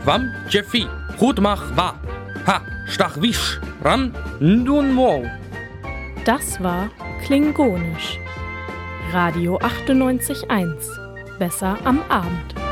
Wam Jeffi, gut mach wa. Ha, stach wisch, ran, nun mo. Das war Klingonisch. Radio 98.1. Besser am Abend.